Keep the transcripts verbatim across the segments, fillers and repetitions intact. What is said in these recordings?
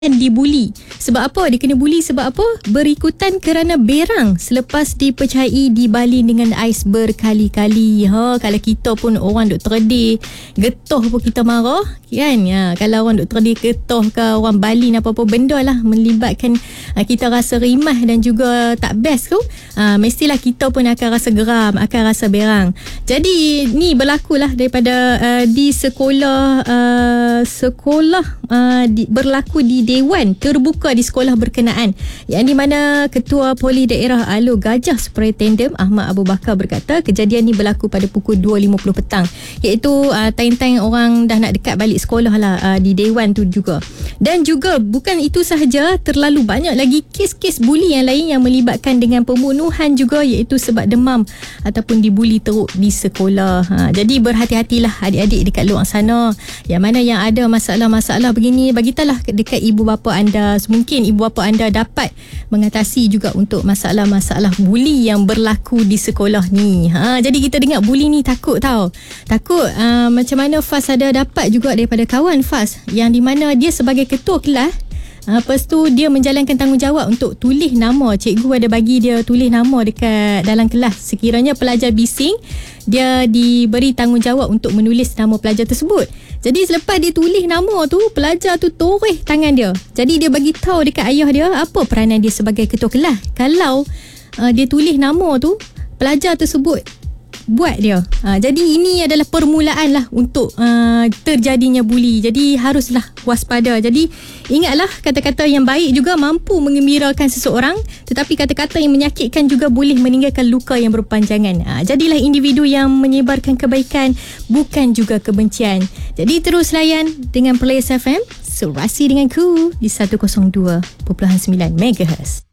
dibuli. Sebab apa? Dia kena buli sebab apa? Berikutan kerana berang selepas dipercayai dibalin dengan ais berkali-kali. Ha, kalau kita pun orang duk terdedah, getah pun kita marah, kan? Ya, kalau orang duk terdedah getah ke orang balin apa-apa benda lah melibatkan ha, kita rasa rimah dan juga tak best tu, ha, mestilah kita pun akan rasa geram, akan rasa berang. Jadi ni berlakulah daripada uh, di sekolah uh, sekolah uh, di, berlaku di Dewan terbuka di sekolah berkenaan, yang di mana Ketua Poli Daerah Alor Gajah Superintendent Ahmad Abu Bakar berkata kejadian ni berlaku pada pukul dua lima puluh petang, iaitu uh, time-time orang dah nak dekat balik sekolah lah uh, di Dewan tu juga. Dan juga bukan itu sahaja, terlalu banyak lagi kes-kes buli yang lain yang melibatkan dengan pembunuhan juga, iaitu sebab demam ataupun dibuli teruk di sekolah. Ha, jadi berhati-hatilah adik-adik dekat luar sana, yang mana yang ada masalah-masalah begini, bagitalah dekat ibu bapa anda. Mungkin ibu bapa anda dapat mengatasi juga untuk masalah-masalah buli yang berlaku di sekolah ni. Ha, jadi kita dengar buli ni takut tau. Takut uh, macam mana Faz ada dapat juga daripada kawan Faz, yang di mana dia sebagai ketua kelas, Ha, lepas tu dia menjalankan tanggungjawab untuk tulis nama. Cikgu ada bagi dia tulis nama dekat dalam kelas. Sekiranya pelajar bising, dia diberi tanggungjawab untuk menulis nama pelajar tersebut. Jadi selepas dia tulis nama tu, pelajar tu toreh tangan dia. Jadi dia bagi tahu dekat ayah dia apa peranan dia sebagai ketua kelas. Kalau uh, dia tulis nama tu, pelajar tersebut buat dia. Ha, jadi ini adalah permulaan lah untuk uh, terjadinya buli. Jadi haruslah waspada. Jadi ingatlah, kata-kata yang baik juga mampu mengembirakan seseorang, tetapi kata-kata yang menyakitkan juga boleh meninggalkan luka yang berpanjangan. Ha, jadilah individu yang menyebarkan kebaikan, bukan juga kebencian. Jadi terus layan dengan Players F M, Surasi dengan Ku di seratus dua perpuluhan sembilan megahertz.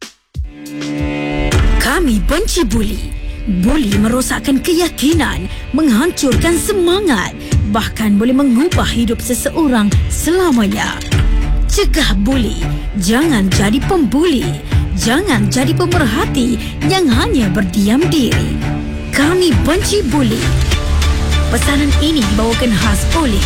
Kami benci buli. Buli merosakkan keyakinan, menghancurkan semangat, bahkan boleh mengubah hidup seseorang selamanya. Cegah buli. Jangan jadi pembuli. Jangan jadi pemerhati yang hanya berdiam diri. Kami benci buli. Pesanan ini dibawakan khas oleh